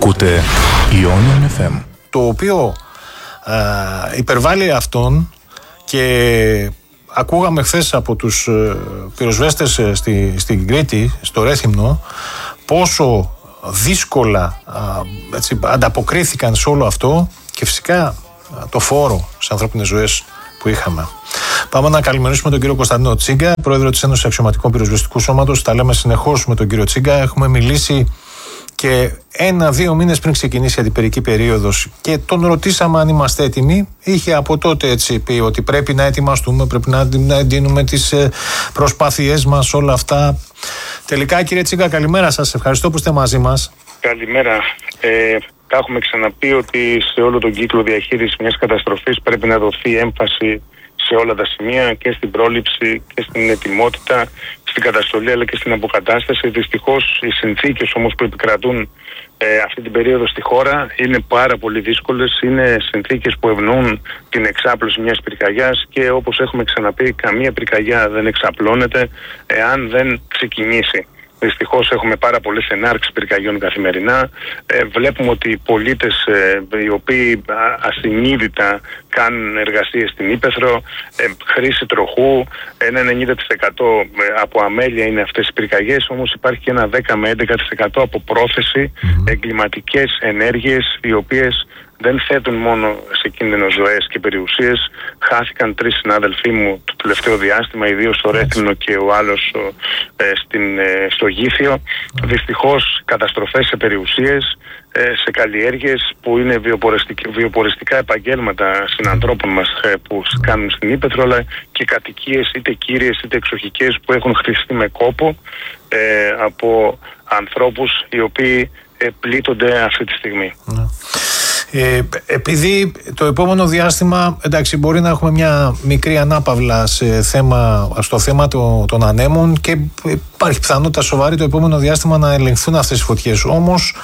Ακούτε Ionian FM, το οποίο υπερβάλλει αυτόν, και ακούγαμε χθες από τους πυροσβέστες στην Κρήτη, στο Ρέθυμνο, πόσο δύσκολα ανταποκρίθηκαν σε όλο αυτό, και φυσικά το φόρο σε ανθρώπινες ζωές που είχαμε. Πάμε να καλημερίσουμε τον κύριο Κωνσταντίνο Τσίγκα, πρόεδρο της Ένωσης Αξιωματικών Πυροσβεστικού Σώματος. Τα λέμε συνεχώς με τον κύριο Τσίγκα. Έχουμε μιλήσει και 1-2 μήνες πριν ξεκινήσει η αντιπυρική περίοδος και τον ρωτήσαμε αν είμαστε έτοιμοι. Είχε από τότε έτσι πει ότι πρέπει να ετοιμαστούμε, πρέπει να εντείνουμε τις προσπάθειές μας, όλα αυτά. Τελικά, κύριε Τσίγκα, καλημέρα σας. Ευχαριστώ που είστε μαζί μας. Καλημέρα. Τα έχουμε ξαναπεί ότι σε όλο τον κύκλο διαχείρισης μιας καταστροφής πρέπει να δοθεί έμφαση σε όλα τα σημεία, και στην πρόληψη και στην ετοιμότητα, στην καταστολή αλλά και στην αποκατάσταση. Δυστυχώς οι συνθήκες όμως που επικρατούν αυτή την περίοδο στη χώρα είναι πάρα πολύ δύσκολες. Είναι συνθήκες που ευνοούν την εξάπλωση μιας πυρκαγιάς, και όπως έχουμε ξαναπεί, καμία πυρκαγιά δεν εξαπλώνεται εάν δεν ξεκινήσει. Δυστυχώς έχουμε πάρα πολλές ενάρξεις πυρκαγιών καθημερινά. Βλέπουμε ότι οι πολίτες οι οποίοι ασυνείδητα κάνουν εργασίες στην Ύπαιθρο, χρήση τροχού, ένα 90% από αμέλεια είναι αυτές οι πυρκαγιές, όμως υπάρχει και ένα 10 με 11% από πρόθεση, εγκληματικές ενέργειες, οι οποίες δεν θέτουν μόνο σε κίνδυνο ζωές και περιουσίες. Χάθηκαν 3 συνάδελφοί μου το τελευταίο διάστημα, ιδίως στο Ρέθυμνο και ο άλλος στο Γήθιο. Δυστυχώς καταστροφές σε περιουσίες, σε καλλιέργειες που είναι βιοποριστικά επαγγέλματα συνανθρώπων μας που κάνουν στην Ύπαιθρο, αλλά και κατοικίες είτε κύριες είτε εξοχικές που έχουν χτιστεί με κόπο από ανθρώπους οι οποίοι πλήττονται αυτή τη στιγμή. Επειδή το επόμενο διάστημα, εντάξει, μπορεί να έχουμε μια μικρή ανάπαυλα στο θέμα των ανέμων, και υπάρχει πιθανότητα σοβαρή το επόμενο διάστημα να ελεγχθούν αυτές οι φωτιές. Όμως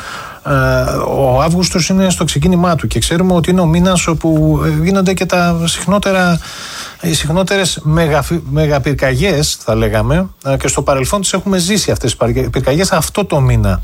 ο Αύγουστος είναι στο ξεκίνημά του και ξέρουμε ότι είναι ο μήνας όπου γίνονται και οι συχνότερες μεγαπυρκαγιές, θα λέγαμε, και στο παρελθόν τις έχουμε ζήσει αυτές τις πυρκαγιές αυτό το μήνα.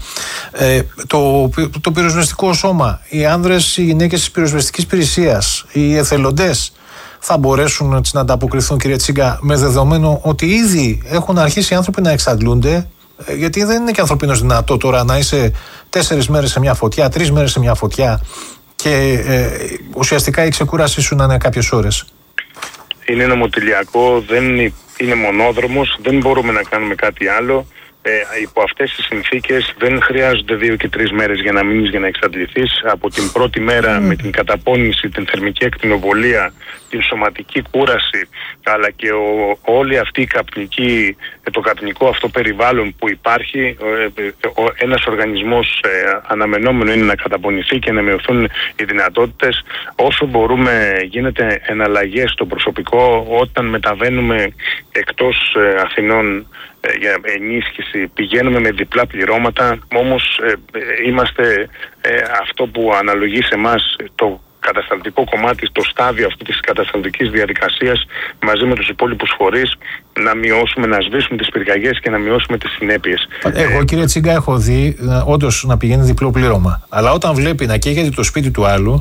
Το πυροσβεστικό σώμα, οι άνδρες, οι γυναίκες της πυροσβεστικής υπηρεσίας, οι εθελοντές θα μπορέσουν να ανταποκριθούν, κύριε Τσίγκα, με δεδομένο ότι ήδη έχουν αρχίσει οι άνθρωποι να εξαντλούνται? Γιατί δεν είναι και ανθρωπίνως δυνατό τώρα να είσαι 4 μέρες σε μια φωτιά, 3 μέρες σε μια φωτιά, και ουσιαστικά η ξεκούρασή σου να είναι κάποιες ώρες. Είναι νομοτελειακό, δεν είναι μονόδρομος, δεν μπορούμε να κάνουμε κάτι άλλο. Υπό αυτές τις συνθήκες δεν χρειάζονται 2 και 3 μέρες για να μείνεις, για να εξαντληθείς. Από την πρώτη μέρα, με την καταπώνηση, την θερμική ακτινοβολία, την σωματική κούραση, αλλά και όλη αυτή το καπνικό αυτό περιβάλλον που υπάρχει, ένας οργανισμός αναμενόμενο είναι να καταπονηθεί και να μειωθούν οι δυνατότητες. Όσο μπορούμε γίνεται εναλλαγές στο προσωπικό. Όταν μεταβαίνουμε εκτός Αθηνών για ενίσχυση, πηγαίνουμε με διπλά πληρώματα, όμως είμαστε αυτό που αναλογεί σε εμάς, το κατασταλτικό κομμάτι, το στάδιο αυτή της κατασταλτικής διαδικασίας, μαζί με τους υπόλοιπους φορείς, να μειώσουμε, να σβήσουμε τις πυρκαγιές και να μειώσουμε τις συνέπειες. Εγώ, κύριε Τσίγκα, έχω δει όντως να πηγαίνει διπλό πλήρωμα. Αλλά όταν βλέπει να καίγεται το σπίτι του άλλου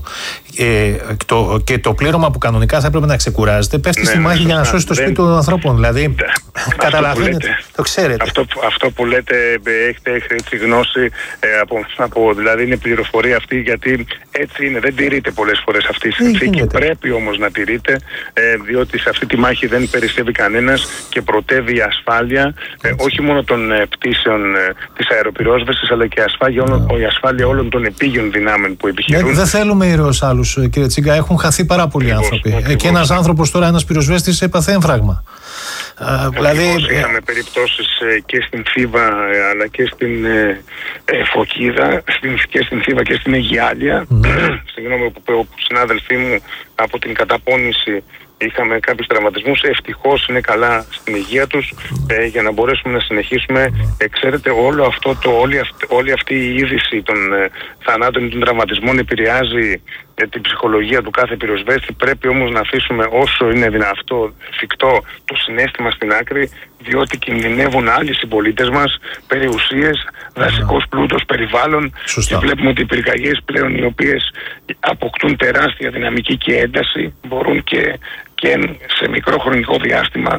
και το πλήρωμα που κανονικά θα έπρεπε να ξεκουράζεται, πέφτει στη μάχη για να σώσει το σπίτι των ανθρώπων. Δηλαδή, καταλαβαίνετε, το ξέρετε. Αυτό που λέτε, έχετε έτσι γνώση, δηλαδή είναι πληροφορία αυτή, γιατί έτσι είναι, δεν τηρείται πολλές φορές αυτή η συνθήκη. Πρέπει όμως να τηρείται, διότι σε αυτή τη μάχη δεν περισσεύει κανένας και πρωτεύει η ασφάλεια, όχι μόνο των πτήσεων της αεροπυρόσβεσης, αλλά και η ασφάλεια όλων των επίγειων δυνάμεων που επιχειρούν. Δεν θέλουμε ήρωες άλλους, κύριε Τσίγκα. Έχουν χαθεί πάρα πολλοί άνθρωποι. Και ένας άνθρωπος τώρα, ένας πυροσβέστης, έπαθε έμφραγμα. Δηλαδή, είχαμε περιπτώσεις και στην Θήβα αλλά και στην Φωκίδα, και στην Θήβα και στην Αιγιάλια. Συγγνώμη, όπου συνάδελφοί μου από την καταπώνηση είχαμε κάποιους τραυματισμούς. Ευτυχώς είναι καλά στην υγεία τους για να μπορέσουμε να συνεχίσουμε. Ξέρετε, όλη αυτή η είδηση των θανάτων ή των τραυματισμών επηρεάζει την ψυχολογία του κάθε πυροσβέστη. Πρέπει όμως να αφήσουμε όσο είναι δυνατό, εφικτό, το συναίσθημα στην άκρη, διότι κινδυνεύουν άλλοι συμπολίτες μας, περιουσίες, δασικός πλούτος, περιβάλλον. Σωστά. Και βλέπουμε ότι οι πυρκαγιές πλέον, οι οποίες αποκτούν τεράστια δυναμική και ένταση, μπορούν και σε μικρό χρονικό διάστημα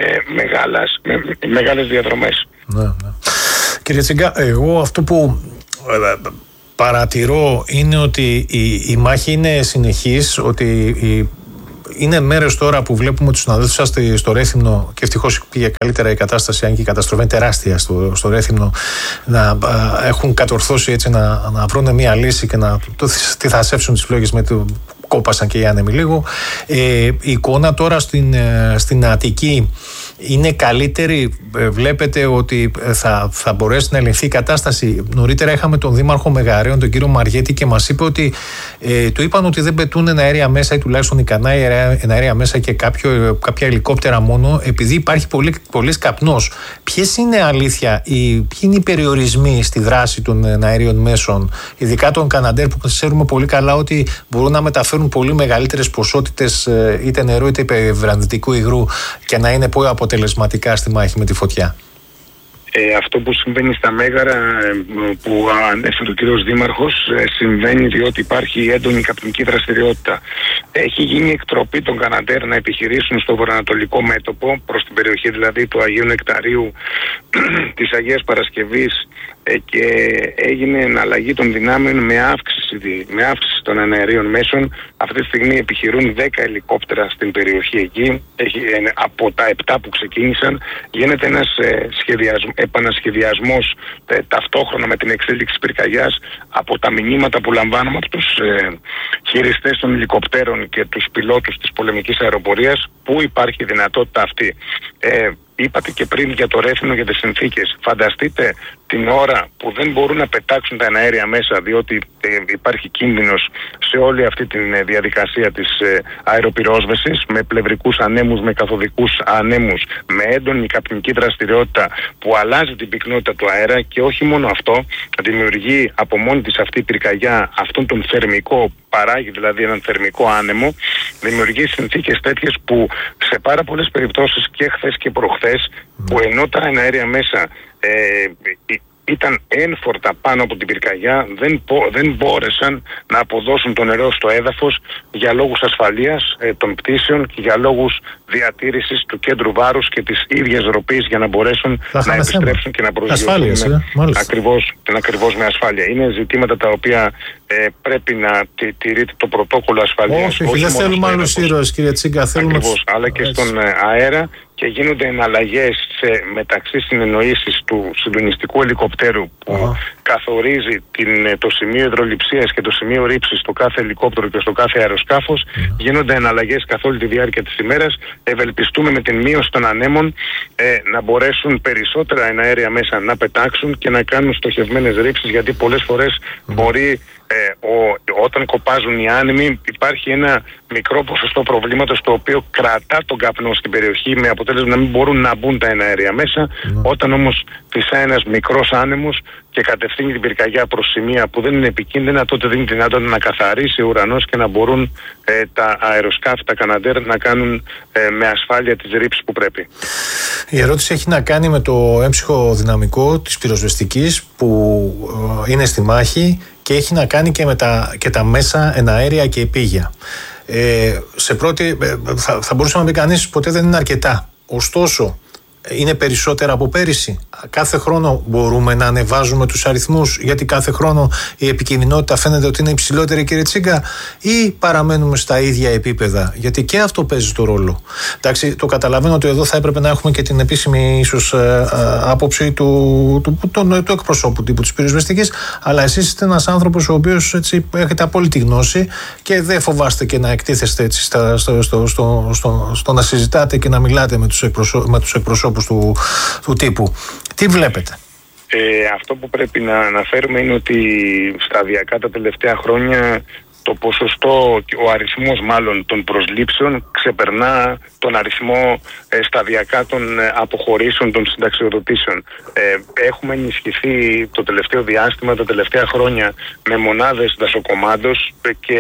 μεγάλες διαδρομές. Ναι. Κύριε Τσίγκα, εγώ αυτό που παρατηρώ είναι ότι η μάχη είναι συνεχής, ότι είναι μέρες τώρα που βλέπουμε τους συναδέλφους σας στο Ρέθυμνο, και ευτυχώς πήγε καλύτερα η κατάσταση, αν και η καταστροφή είναι τεράστια στο Ρέθυμνο, να έχουν κατορθώσει έτσι να βρουν μια λύση και να θασέψουν τις φλόγες με το κόπασαν και οι άνεμοι λίγο. Η εικόνα τώρα στην Αττική είναι καλύτερη? Βλέπετε ότι θα μπορέσει να ελεγχθεί η κατάσταση? Νωρίτερα είχαμε τον Δήμαρχο Μεγαρέων, τον κύριο Μαριέτη, και μας είπε ότι του είπαν ότι δεν πετούν εναέρια μέσα, ή τουλάχιστον ικανά εναέρια μέσα, και κάποια ελικόπτερα μόνο, επειδή υπάρχει πολύς καπνός. Ποιες είναι αλήθεια, ποιοι είναι οι περιορισμοί στη δράση των εναέριων μέσων, ειδικά των Καναντέρ, που ξέρουμε πολύ καλά ότι μπορούν να μεταφέρουν πολύ μεγαλύτερες ποσότητες είτε νερού είτε βραδυτικού υγρού και να είναι πολύ αποτελεσματικά στη μάχη με τη φωτιά? Αυτό που συμβαίνει στα Μέγαρα, που ανέφερε ο κύριος Δήμαρχος, συμβαίνει διότι υπάρχει έντονη καπνική δραστηριότητα. Έχει γίνει εκτροπή των Καναντέρ να επιχειρήσουν στο βορειοανατολικό μέτωπο, προς την περιοχή δηλαδή του Αγίου Νεκταρίου, της Αγίας Παρασκευής, και έγινε εναλλαγή των δυνάμεων με αύξηση των εναερίων μέσων. Αυτή τη στιγμή επιχειρούν 10 ελικόπτερα στην περιοχή εκεί. Από τα 7 που ξεκίνησαν γίνεται ένας επανασχεδιασμός ταυτόχρονα με την εξέλιξη της πυρκαγιάς. Από τα μηνύματα που λαμβάνουμε από τους χειριστές των ελικοπτέρων και τους πιλότους της πολεμικής αεροπορίας, που υπάρχει δυνατότητα αυτή. Είπατε και πριν για το Ρέθυμνο, για τις συνθήκες. Φανταστείτε την ώρα που δεν μπορούν να πετάξουν τα εναέρια μέσα, διότι υπάρχει κίνδυνος σε όλη αυτή τη διαδικασία της αεροπυρόσβεσης, με πλευρικούς ανέμους, με καθοδικούς ανέμους, με έντονη καπνική δραστηριότητα που αλλάζει την πυκνότητα του αέρα, και όχι μόνο αυτό, δημιουργεί από μόνη της αυτή η πυρκαγιά αυτόν τον θερμικό, παράγει δηλαδή έναν θερμικό άνεμο, δημιουργεί συνθήκες τέτοιες που σε πάρα πολλές περιπτώσεις, και χθες και προχθές, που ενώ τα εναέρια μέσα ήταν ένφορτα πάνω από την πυρκαγιά, δεν μπόρεσαν να αποδώσουν το νερό στο έδαφος για λόγους ασφαλείας των πτήσεων και για λόγους διατήρησης του κέντρου βάρους και της ίδιας ροπής, για να μπορέσουν να επιστρέψουν και να προσδιορίσουν ακριβώς με ασφάλεια. Είναι ζητήματα τα οποία πρέπει να τηρείται το πρωτόκολλο ασφαλείας. Όχι, δεν θέλουμε άλλους ήρωες, κύριε Τσίγκα. Ακριβώς, αλλά και στον αέρα, και γίνονται εναλλαγές μεταξύ συνεννοήσεις του συντονιστικού ελικοπτέρου που καθορίζει το σημείο υδρολειψίας και το σημείο ρήψης στο κάθε ελικόπτερο και στο κάθε αεροσκάφος. Γίνονται εναλλαγές καθ' όλη τη διάρκεια της ημέρας. Ευελπιστούμε με την μείωση των ανέμων να μπορέσουν περισσότερα εναέρια μέσα να πετάξουν και να κάνουν στοχευμένες ρήψεις, γιατί πολλές φορές μπορεί όταν κοπάζουν οι άνεμοι, υπάρχει ένα μικρό ποσοστό προβλήματος το οποίο κρατά τον καπνό στην περιοχή, με αποτέλεσμα να μην μπορούν να μπουν τα εναέρια μέσα. Όταν όμως φυσάει ένας μικρός άνεμος και κατευθύνει την πυρκαγιά προς σημεία που δεν είναι επικίνδυνα, τότε δίνει δυνατότητα να καθαρίσει ο ουρανός και να μπορούν τα αεροσκάφη, τα Καναντέρ, να κάνουν με ασφάλεια τις ρήψεις που πρέπει. Η ερώτηση έχει να κάνει με το έμψυχο δυναμικό της πυροσβεστικής που είναι στη μάχη, και έχει να κάνει και με τα μέσα εναέρια και επίγεια. Θα μπορούσε να πει κανείς, ποτέ δεν είναι αρκετά. Ωστόσο, είναι περισσότερα από πέρυσι. Κάθε χρόνο μπορούμε να ανεβάζουμε τους αριθμούς, γιατί κάθε χρόνο η επικινδυνότητα φαίνεται ότι είναι υψηλότερη, κύριε Τσίγκα, ή παραμένουμε στα ίδια επίπεδα? Γιατί και αυτό παίζει το ρόλο. Εντάξει, το καταλαβαίνω ότι εδώ θα έπρεπε να έχουμε και την επίσημη ίσως άποψη του εκπροσώπου τύπου της πυροσβεστικής, αλλά εσείς είστε ένας άνθρωπος ο οποίος έτσι έχετε απόλυτη γνώση και δεν φοβάστε και να εκτίθεστε έτσι στο να συζητάτε και να μιλάτε με τους εκπροσώπους του τύπου. Τι βλέπετε? Αυτό που πρέπει να αναφέρουμε είναι ότι σταδιακά τα τελευταία χρόνια το ποσοστό, ο αριθμός μάλλον των προσλήψεων ξεπερνά τον αριθμό σταδιακά των αποχωρήσεων των συνταξιοδοτήσεων. Έχουμε ενισχυθεί το τελευταίο διάστημα, τα τελευταία χρόνια, με μονάδες δασοκομάντος και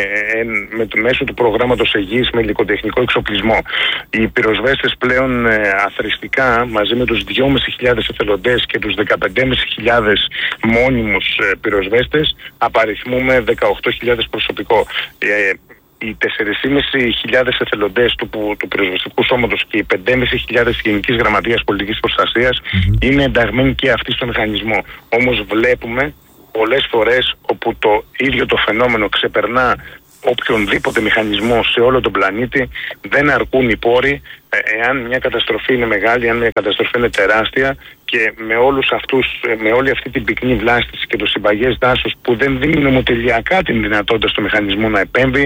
μέσω του προγράμματος Αιγής με υλικοτεχνικό εξοπλισμό. Οι πυροσβέστες πλέον αθροιστικά, μαζί με τους 2.500 εθελοντές και τους 15.500 μόνιμους πυροσβέστες, απαριθμούμε 18.000 προσωπικό. Οι 4.500 εθελοντές του πυροσβεστικού σώματος και οι 5.500 Γενικής Γραμματείας Πολιτικής Προστασίας είναι ενταγμένοι και αυτοί στο μηχανισμό. Όμως βλέπουμε πολλές φορές όπου το ίδιο το φαινόμενο ξεπερνά οποιονδήποτε μηχανισμό σε όλο τον πλανήτη, δεν αρκούν οι πόροι εάν μια καταστροφή είναι μεγάλη, αν μια καταστροφή είναι τεράστια, και με όλη αυτή την πυκνή βλάστηση και το συμπαγές δάσος που δεν δίνει νομοτελειακά την δυνατότητα στο μηχανισμό να επέμβει,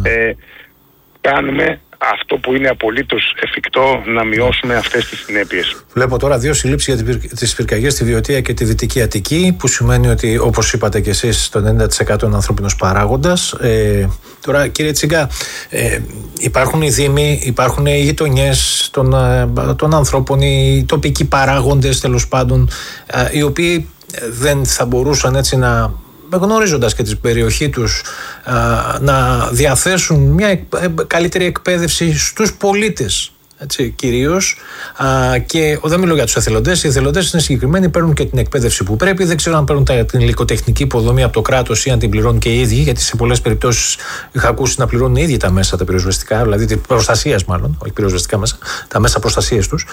κάνουμε αυτό που είναι απολύτως εφικτό, να μειώσουμε αυτές τις συνέπειες. Βλέπω τώρα 2 συλλήψεις για τις πυρκαγιές στη Βιωτία και τη Δυτική Αττική, που σημαίνει ότι, όπως είπατε και εσείς, το 90% είναι ανθρώπινος παράγοντας. Τώρα, κύριε Τσίγκα, υπάρχουν οι δήμοι, υπάρχουν οι γειτονιές των ανθρώπων, οι τοπικοί παράγοντες, τέλος πάντων, οι οποίοι δεν θα μπορούσαν έτσι να, γνωρίζοντας και την περιοχή τους, να διαθέσουν μια καλύτερη εκπαίδευση στους πολίτες, έτσι, κυρίως, και δεν μιλώ για τους εθελοντές. Οι εθελοντές είναι συγκεκριμένοι, παίρνουν και την εκπαίδευση που πρέπει. Δεν ξέρω αν παίρνουν την υλικοτεχνική υποδομή από το κράτος ή αν την πληρώνουν και οι ίδιοι, γιατί σε πολλές περιπτώσεις είχα ακούσει να πληρώνουν οι ίδιοι τα μέσα τα πυροσβεστικά, δηλαδή προστασίας μάλλον, όχι πυροσβεστικά μέσα, τα μέσα προστασίας τους.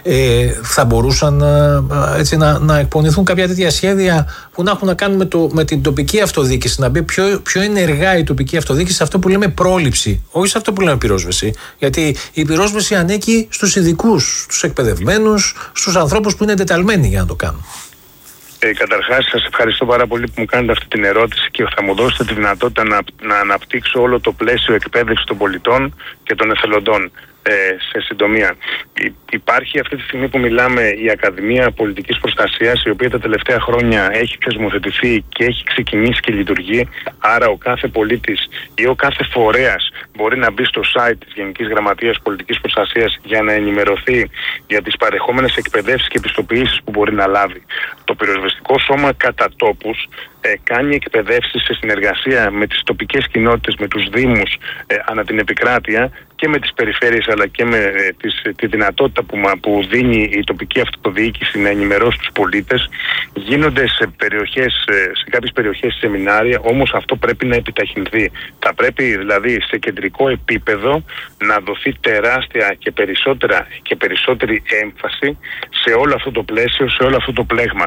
Θα μπορούσαν έτσι να εκπονηθούν κάποια τέτοια σχέδια που να έχουν να κάνουν με την τοπική αυτοδιοίκηση, να μπει πιο ενεργά η τοπική αυτοδιοίκηση σε αυτό που λέμε πρόληψη, όχι σε αυτό που λέμε πυρόσβεση. Γιατί η πυρόσβεση ανήκει στους ειδικούς, στους εκπαιδευμένους, στους ανθρώπους που είναι εντεταλμένοι για να το κάνουν. Καταρχάς, σας ευχαριστώ πάρα πολύ που μου κάνετε αυτή την ερώτηση και θα μου δώσετε τη δυνατότητα να αναπτύξω όλο το πλαίσιο εκπαίδευση των πολιτών και των εθελοντών. Σε συντομία, υπάρχει αυτή τη στιγμή που μιλάμε η Ακαδημία Πολιτικής Προστασίας, η οποία τα τελευταία χρόνια έχει θεσμοθετηθεί και έχει ξεκινήσει και λειτουργεί. Άρα ο κάθε πολίτης ή ο κάθε φορέας μπορεί να μπει στο site της Γενικής Γραμματείας Πολιτικής Προστασίας για να ενημερωθεί για τις παρεχόμενες εκπαιδεύσεις και επιστοποιήσεις που μπορεί να λάβει. Το πυροσβεστικό σώμα κατά τόπους κάνει εκπαιδεύσεις σε συνεργασία με τις τοπικές κοινότητες, με τους δήμους ανά την επικράτεια και με τις περιφέρειες, αλλά και με τη δυνατότητα που δίνει η τοπική αυτοδιοίκηση να ενημερώσει τους πολίτες. Γίνονται σε κάποιες περιοχές σεμινάρια, όμως αυτό πρέπει να επιταχυνθεί. Θα πρέπει δηλαδή σε κεντρικό επίπεδο να δοθεί τεράστια και περισσότερη έμφαση σε όλο αυτό το πλαίσιο, σε όλο αυτό το πλέγμα.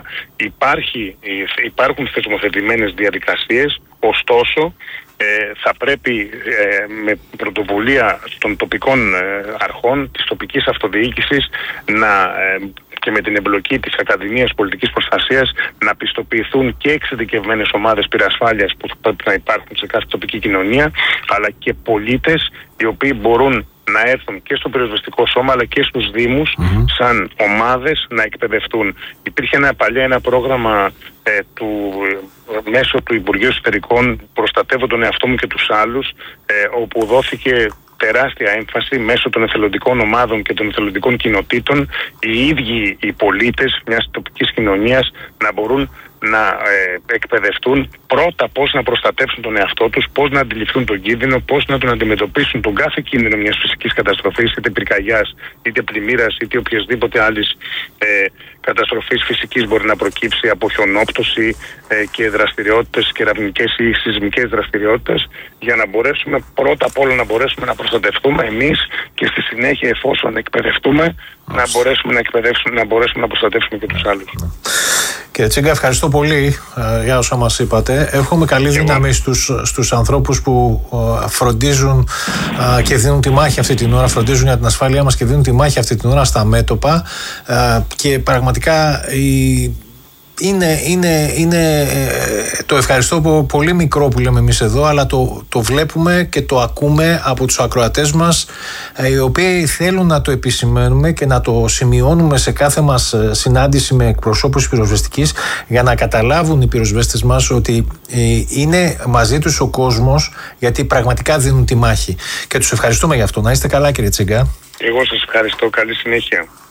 Υπάρχουν θεσμοθετημένες διαδικασίες, ωστόσο θα πρέπει με πρωτοβουλία των τοπικών αρχών, της τοπικής αυτοδιοίκησης και με την εμπλοκή της Ακαδημίας Πολιτικής Προστασίας να πιστοποιηθούν και εξειδικευμένες ομάδες πυρασφάλειας που πρέπει να υπάρχουν σε κάθε τοπική κοινωνία, αλλά και πολίτες οι οποίοι μπορούν να έρθουν και στο πυροσβεστικό σώμα αλλά και στους δήμους σαν ομάδες να εκπαιδευτούν. Υπήρχε παλιά ένα πρόγραμμα μέσω του Υπουργείου Εσωτερικών, προστατεύω τον εαυτό μου και τους άλλους, όπου δόθηκε τεράστια έμφαση μέσω των εθελοντικών ομάδων και των εθελοντικών κοινοτήτων οι ίδιοι οι πολίτες μιας τοπικής κοινωνίας να μπορούν να εκπαιδευτούν πρώτα πώς να προστατεύσουν τον εαυτό τους, πώς να αντιληφθούν τον κίνδυνο, πώς να τον αντιμετωπίσουν τον κάθε κίνδυνο μιας φυσικής καταστροφής, είτε πυρκαγιάς, είτε πλημμύρας, είτε οποιασδήποτε άλλης καταστροφής φυσικής μπορεί να προκύψει από χιονόπτωση και δραστηριότητες κεραυνικές ή σεισμικές δραστηριότητες, για να μπορέσουμε πρώτα απ' όλα να προστατευτούμε εμείς και στη συνέχεια, εφόσον εκπαιδευτούμε, να μπορέσουμε να προστατεύσουμε και τους άλλους. Κύριε Τσίγκα, ευχαριστώ πολύ για όσα μας είπατε. Εύχομαι καλή δύναμη στους ανθρώπους που φροντίζουν και δίνουν τη μάχη αυτή την ώρα, φροντίζουν για την ασφάλειά μας και δίνουν τη μάχη αυτή την ώρα στα μέτωπα, και πραγματικά είναι το ευχαριστώ πολύ μικρό που λέμε εμείς εδώ, αλλά το βλέπουμε και το ακούμε από τους ακροατές μας, οι οποίοι θέλουν να το επισημαίνουμε και να το σημειώνουμε σε κάθε μας συνάντηση με εκπροσώπους πυροσβεστικής, για να καταλάβουν οι πυροσβέστες μας ότι είναι μαζί τους ο κόσμος, γιατί πραγματικά δίνουν τη μάχη. Και τους ευχαριστούμε γι' αυτό. Να είστε καλά, κύριε Τσίγκα. Εγώ σας ευχαριστώ. Καλή συνέχεια.